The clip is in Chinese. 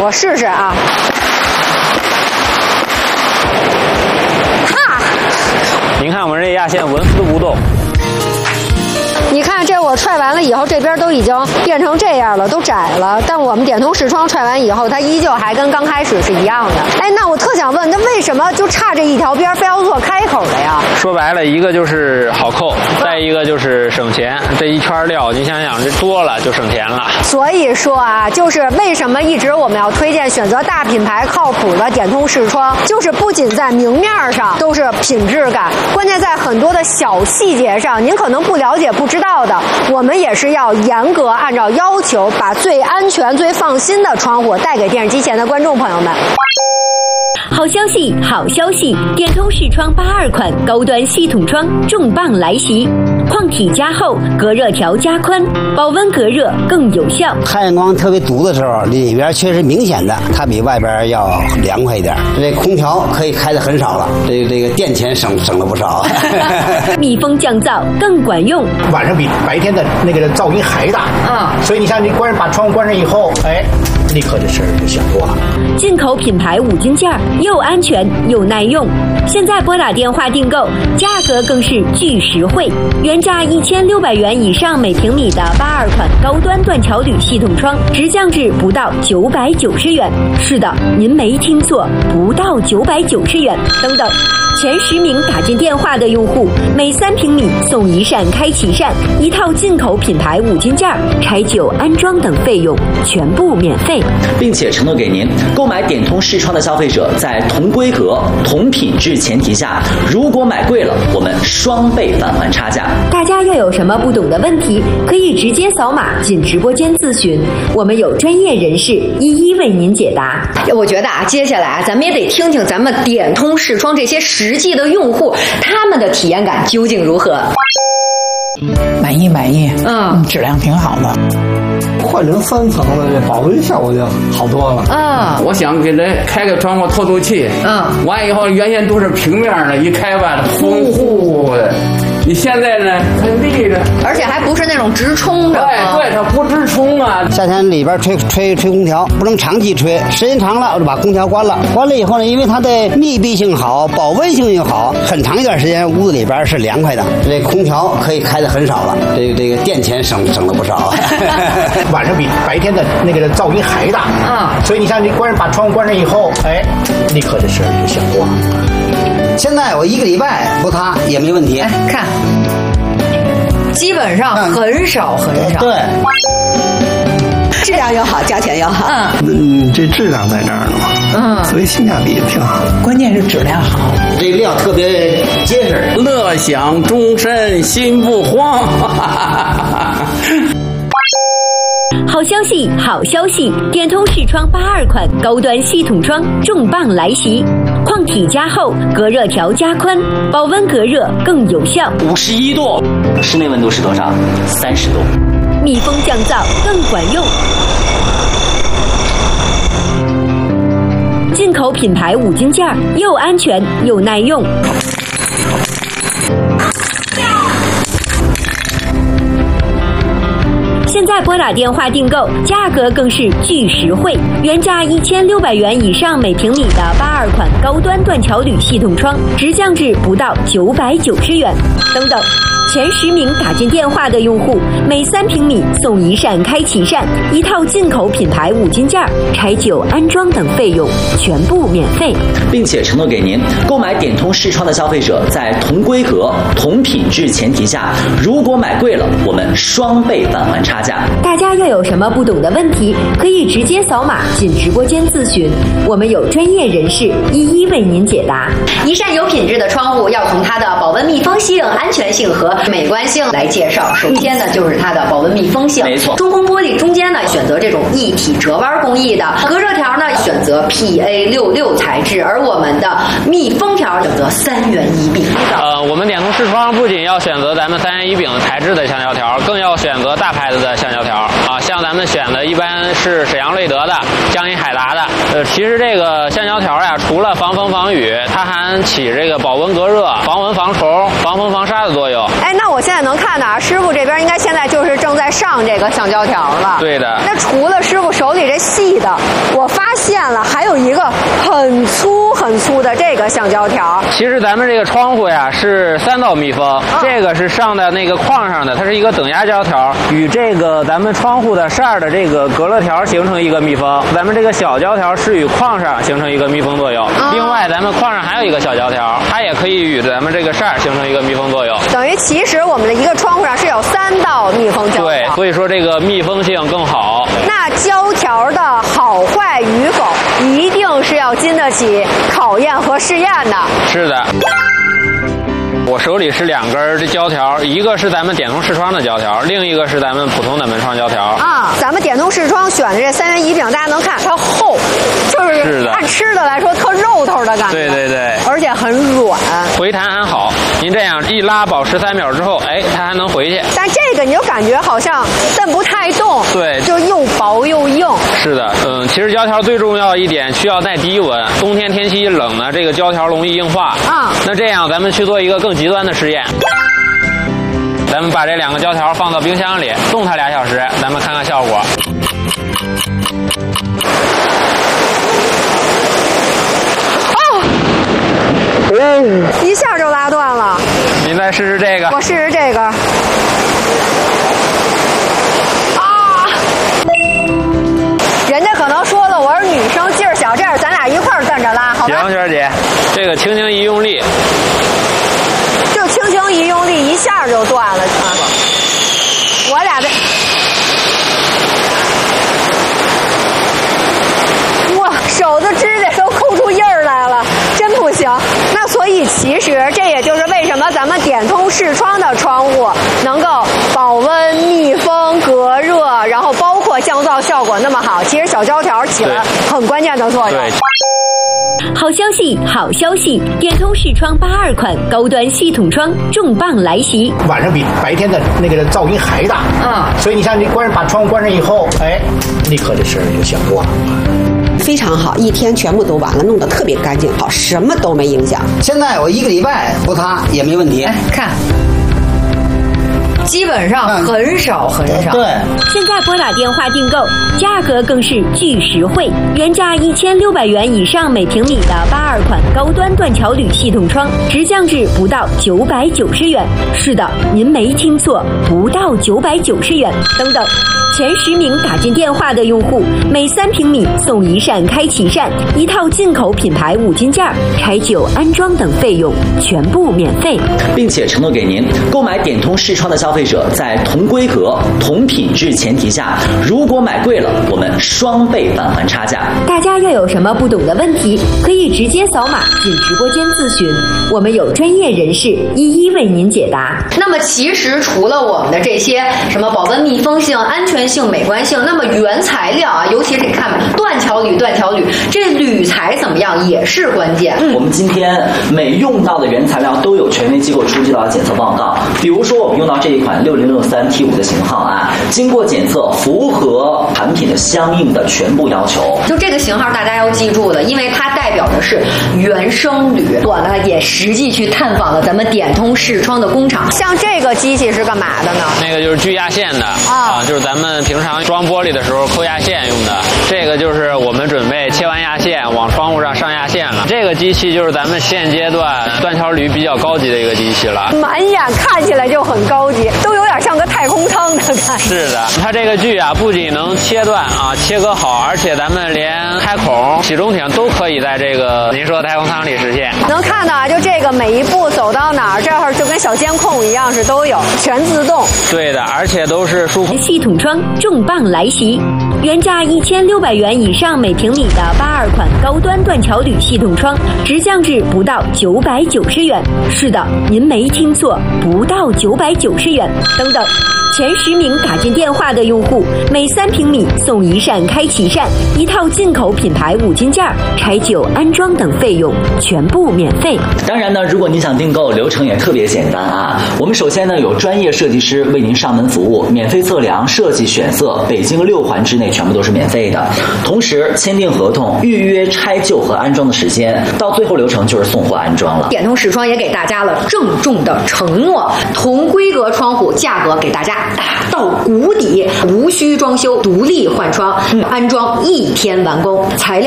我试试啊。哈！ 您看我们这压线纹丝不动。 你看这我踹完了以后，这边都已经变成这样了，都窄了。但我们点通视窗踹完以后，它依旧还跟刚开始是一样的。哎，那我特想问，那为什么就差这一条边非要做开口的呀？ 说白了，一个就是好扣，再一个就是省钱。这一圈料，你想想，这多了就省钱了。 所以说啊，就是为什么一直我们要推荐选择大品牌靠谱的点通视窗，就是不仅在明面上都是品质感，关键在很多的小细节上，您可能不了解不知道的，我们也是要严格按照要求，把最安全、最放心的窗户带给电视机前的观众朋友们。 好消息，好消息！点通视窗82款高端系统窗重磅来袭，矿体加厚，隔热条加宽，保温隔热更有效。 太阳光特别毒的时候，里边确实明显的它比外边要凉快一点。这空调可以开的很少了，这个电钱省了不少。 密封降噪更管用， 晚上比白天的那个噪音还大。所以你像你把窗户关上以后，哎，立刻这事儿就想多了。 进口品牌5金件，又安全又耐用。现在拨打电话订购，价格更是巨实惠，原价1600元以上每平米的82款高端断桥铝系统窗，直降至不到990元。是的，您没听错，不到990元。等等，前10名打进电话的用户，每3平米送1扇开启扇，1套进口品牌5金件，拆旧安装等费用全部免费， 并且承诺给您，购买点通视窗的消费者，在同规格、同品质前提下，如果买贵了，我们双倍返还差价。 大家要有什么不懂的问题，可以直接扫码进直播间咨询，我们有专业人士一一为您解答。 我觉得啊，接下来咱们也得听听咱们点通视窗这些实际的用户，他们的体验感究竟如何？ 满意，质量挺好的。 换成3层的，这保温效果就好多了。 我想给它开个窗户透透气。完以后原先都是平面的，一开吧，风呼的。你现在呢，它立着， 而且还不是那种直冲的。 对，它不直冲啊。 夏天里边吹空调，不能长期吹，时间长了我就把空调关了。关了以后呢，因为它的密闭性好，保温性又好，很长一段时间屋子里边是凉快的。这空调可以开的很少了，这个电钱省了不少。 晚上比白天的那个噪音还大。所以你像你把窗户关上以后，哎，立刻这事儿就想多了。 现在我1个礼拜不擦也没问题。 看，基本上很少。 对， 质量又好，价钱又好。 这质量在这儿呢嘛。所以性价比挺好。 关键是质量好， 这料特别结实。 乐享终身心不慌。 好消息，好消息！点通视窗82款高端系统窗重磅来袭，矿体加厚，隔热条加宽，保温隔热更有效。 51度，室内温度是多少？30度。 密封降噪更管用。进口品牌5金件，又安全又耐用。现在拨打电话订购，价格更是巨实惠，原价1600元以上每平米的82款高端断桥铝系统窗，直降至不到990元。等等，前10名打进电话的用户，每3平米送1扇开启扇，1套进口品牌5金件，拆旧安装等费用全部免费， 并且承诺给您，购买点通视窗的消费者，在同规格、同品质前提下，如果买贵了，我们双倍返还差价。 大家要有什么不懂的问题，可以直接扫码进直播间咨询，我们有专业人士一一为您解答。 一扇有品质的窗户要从它的保温密封性、安全性和美观性来介绍。首先呢，就是它的保温密封性。 没错， 中空玻璃中间呢选择这种一体折弯工艺的，隔热条呢选择 PA66 材质，而我们的密封条选择3元一柄。 我们点通视窗不仅要选择咱们3元一柄的材质的橡胶条，更要选择大牌子的橡胶条啊，像咱们选的一般是沈阳瑞德的、江阴海达的。其实这个橡胶条呀，除了防风防雨，它还起这个保温隔热、防蚊防虫、防风防沙的作用。 哎，那我现在能看到啊，师傅这边应该现在就是正在上这个橡胶条了。 对的。 那除了师傅手里这细的，我发现了还有一个很粗很粗的这个橡胶条。 其实咱们这个窗户呀是3道密封，这个是上的那个框上的，它是一个等压胶条，与这个咱们窗户的扇的这个隔热条形成一个密封。咱们这个小胶条是与框上形成一个密封作用。另外，咱们框上还有一个小胶条，它也可以与咱们这个扇形成一个密封作用。 等于其实我们的一个窗户上是有3道密封胶条。 对，所以说这个密封性更好。 那胶条的好坏与否，一定是要经得起考验和试验的。 是的。我手里是2根这胶条，一个是咱们点通视窗的胶条，另一个是咱们普通的门窗胶条。 啊，咱们点通视窗选的这3元1饼，大家能看它厚，就是按吃的来说特肉头的感觉。 对对对， 而且很软， 回弹还好。您这样一拉保持3秒之后，哎，它还能回去。 但这个你就感觉好像蹬不太动， 对， 就又薄又硬。 是的，其实胶条最重要一点需要耐低温，冬天天气一冷呢，这个胶条容易硬化。啊，那这样咱们去做一个更极端的实验。咱们把这2个胶条放到冰箱里，冻它2小时，咱们看看效果。 一下就拉断了。 您再试试这个。 我试试这个。啊！人家可能说了我是女生，劲儿小，这样咱俩一块儿跟着拉，好吧？ 行，娟儿姐，这个轻轻一用力， 就轻轻一用力，一下就断了。我俩这。哇，手的指甲都抠出印儿来了，真不行。那所以其实这也就是为什么咱们点通视窗的窗户能够保温、密封、隔热，然后包括降噪效果那么好。其实小胶条起了很关键的作用。 好消息，好消息！点通视窗82款高端系统窗重磅来袭， 晚上比白天的那个噪音还大。所以你像你把窗户关上以后，哎，立刻这声就响过了。 非常好，一天全部都完了，弄得特别干净，好，什么都没影响。 现在我1个礼拜不擦也没问题。 哎，看。基本上很少很少。 对， 现在拨打电话订购，价格更是巨实惠，原价1600元以上每平米的82款高端断桥铝系统窗，直降至不到990元。是的，您没听错，不到990元。等等，前10名打进电话的用户，每3平米送1扇开启扇，1套进口品牌5金件，拆旧安装等费用全部免费， 并且承诺给您购买点通视窗的消费者在同规格、同品质前提下，如果买贵了，我们双倍返还差价。 大家要有什么不懂的问题，可以直接扫码进直播间咨询，我们有专业人士一一为您解答。 那么其实除了我们的这些什么保温密封性、安全性、美观性，那么原材料啊，尤其是你看断桥铝，这铝材怎么样也是关键。 我们今天每用到的原材料都有权威机构出具到检测报告，比如说我们用到这一款6063T5的型号啊，经过检测符合产品的相应的全部要求。 就这个型号大家要记住了，因为它代表的是原生铝。我呢也实际去探访了咱们点通视窗的工厂。 像这个机器是干嘛的呢？ 那个就是锯压线的啊，就是咱们平常装玻璃的时候抠压线用的。这个就是我们准备切完压线往窗户上上压线了。这个机器就是咱们现阶段断桥铝比较高级的一个机器了， 满眼看起来就很高级，都有点像个太空舱的感觉。 是的，它这个锯啊，不仅能切断啊，切割好，而且咱们连开孔、起中挺都可以在这个您说的太空舱里实现。 能看到啊，就这个每一步走到哪儿，这会儿就跟小监控一样，是都有全自动。 对的，而且都是数控系统窗重磅来袭，原价1600元以上每平米的82款高端断桥铝系统窗，直降至不到990元。是的，您没听错，不到990元。等等， 前10名打进电话的用户，每3平米送1扇开启扇，1套进口品牌5金件，拆旧、安装等费用全部免费。 当然呢，如果你想订购，流程也特别简单啊。我们首先呢有专业设计师为您上门服务，免费测量、设计、选色，北京6环之内全部都是免费的。同时签订合同、预约拆旧和安装的时间，到最后流程就是送货安装了。 点通视窗也给大家了郑重的承诺，同规格窗户价格给大家打到谷底，无需装修，独立换窗，安装1天完工，材料